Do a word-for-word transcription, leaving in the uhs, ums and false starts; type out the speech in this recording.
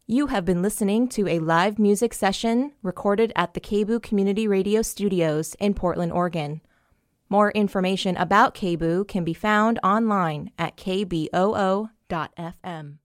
You have been listening to a live music session recorded at the K B O O Community Radio Studios in Portland, Oregon. More information about K B O O can be found online at k b o o dot f m.